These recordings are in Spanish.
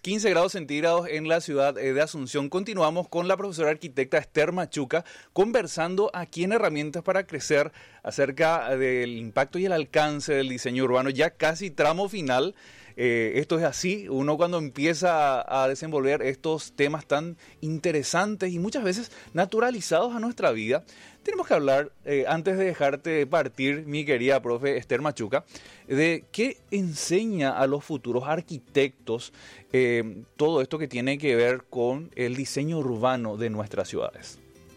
15 grados centígrados en la ciudad de Asunción. Continuamos con la profesora arquitecta Esther Machuca conversando aquí en Herramientas para Crecer acerca del impacto y el alcance del diseño urbano, ya casi tramo final. Esto es así, uno cuando empieza a desenvolver estos temas tan interesantes y muchas veces naturalizados a nuestra vida, tenemos que hablar, antes de dejarte partir, mi querida profe Esther Machuca, de qué enseña a los futuros arquitectos todo esto que tiene que ver con el diseño urbano de nuestras ciudades.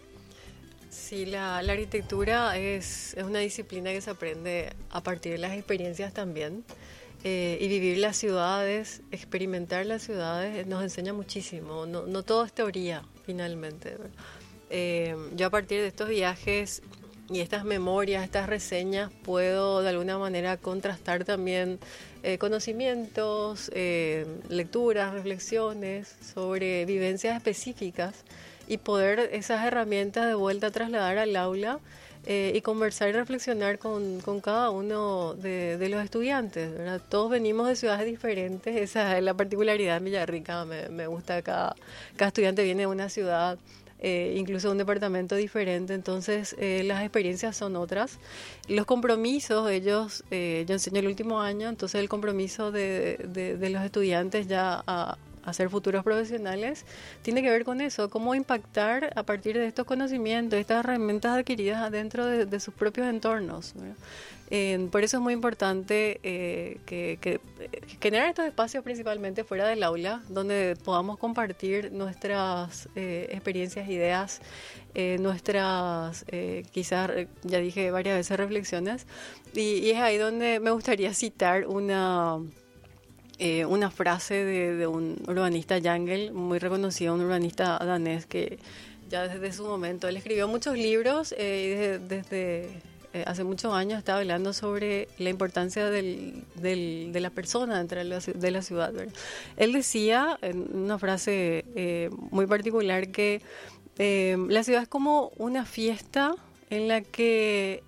Sí, la arquitectura es una disciplina que se aprende a partir de las experiencias también. Y vivir las ciudades, experimentar las ciudades, nos enseña muchísimo. No todo es teoría, finalmente. Yo a partir de estos viajes y estas memorias, estas reseñas, puedo de alguna manera contrastar también conocimientos, lecturas, reflexiones sobre vivencias específicas y poder esas herramientas de vuelta trasladar al aula. Y conversar y reflexionar con cada uno de los estudiantes, ¿verdad? Todos venimos de ciudades diferentes, esa es la particularidad de Villarrica, me gusta, cada estudiante viene de una ciudad, incluso de un departamento diferente, entonces las experiencias son otras. Los compromisos, yo enseño el último año, entonces el compromiso de los estudiantes ya a ser futuros profesionales, tiene que ver con eso, cómo impactar a partir de estos conocimientos, estas herramientas adquiridas dentro de sus propios entornos, ¿verdad? Por eso es muy importante que generar estos espacios principalmente fuera del aula, donde podamos compartir nuestras experiencias, ideas, nuestras, quizás, ya dije varias veces, reflexiones, y es ahí donde me gustaría citar una frase de un urbanista, Jangel, muy reconocido, un urbanista danés que ya desde su momento, él escribió muchos libros, desde hace muchos años estaba hablando sobre la importancia de la persona dentro de la ciudad, ¿verdad? Él decía, en una frase muy particular, que la ciudad es como una fiesta en la que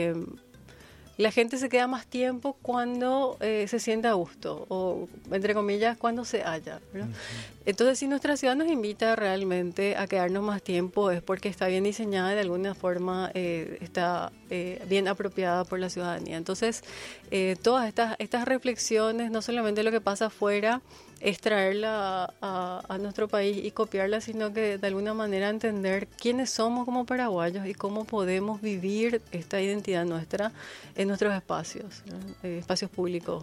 la gente se queda más tiempo cuando se siente a gusto, o entre comillas, cuando se halla, ¿verdad? Uh-huh. Entonces, si nuestra ciudad nos invita realmente a quedarnos más tiempo, es porque está bien diseñada y de alguna forma está bien apropiada por la ciudadanía. Entonces, todas estas reflexiones, no solamente lo que pasa afuera, es traerla a nuestro país y copiarla, sino que de alguna manera entender quiénes somos como paraguayos y cómo podemos vivir esta identidad nuestra en nuestros espacios, espacios públicos,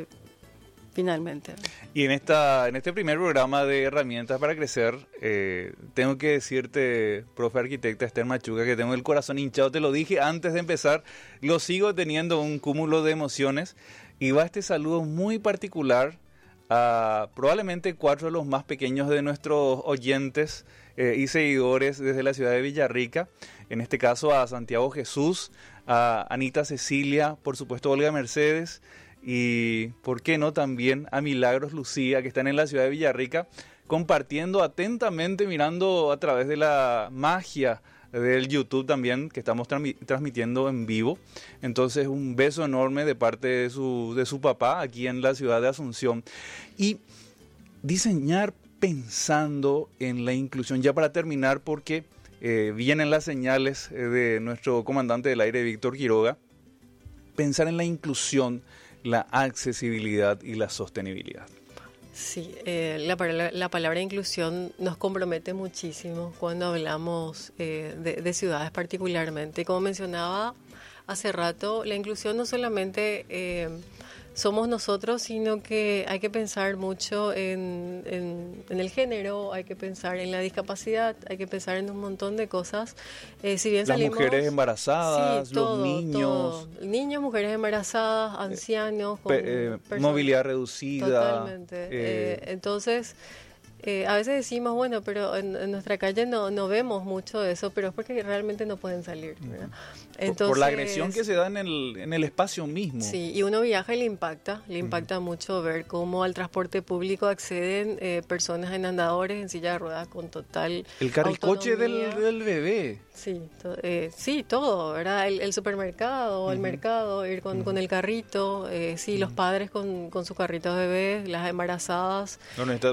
finalmente. Y en este primer programa de Herramientas para Crecer, tengo que decirte, profe arquitecta Esther Machuca, que tengo el corazón hinchado. Te lo dije antes de empezar, lo sigo teniendo un cúmulo de emociones, y va este saludo muy particular a probablemente 4 de los más pequeños de nuestros oyentes y seguidores desde la ciudad de Villarrica, en este caso a Santiago Jesús, a Anita Cecilia, por supuesto Olga Mercedes, y por qué no también a Milagros Lucía, que están en la ciudad de Villarrica, compartiendo atentamente, mirando a través de la magia del YouTube también, que estamos transmitiendo en vivo. Entonces, un beso enorme de parte de su papá aquí en la ciudad de Asunción. Y diseñar pensando en la inclusión, ya para terminar, porque vienen las señales de nuestro comandante del aire, Víctor Quiroga, pensar en la inclusión, la accesibilidad y la sostenibilidad. Sí, la palabra inclusión nos compromete muchísimo cuando hablamos de ciudades particularmente. Y como mencionaba hace rato, la inclusión no solamente somos nosotros, sino que hay que pensar mucho en el género, hay que pensar en la discapacidad, hay que pensar en un montón de cosas. Si bien las mujeres embarazadas, sí, los niños. Todo. Niños, mujeres embarazadas, ancianos, con movilidad reducida. Totalmente. Entonces, a veces decimos, bueno, pero en nuestra calle no vemos mucho de eso, pero es porque realmente no pueden salir, ¿verdad? Entonces, por la agresión que se da en el espacio mismo. Sí, y uno viaja y le impacta mucho ver cómo al transporte público acceden personas en andadores, en silla de ruedas, con total el carricoche del bebé. Sí, todo, ¿verdad? El supermercado, el mercado, ir con el carrito, los padres con sus carritos de bebés, las embarazadas.